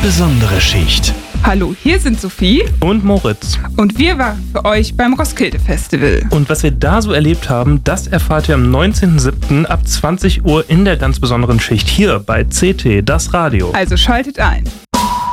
besondere Schicht. Hallo, hier sind Sophie und Moritz. Und wir waren für euch beim Roskilde Festival. Und was wir da so erlebt haben, das erfahrt ihr am 19.07. ab 20 Uhr in der ganz besonderen Schicht hier bei CT, das Radio. Also schaltet ein.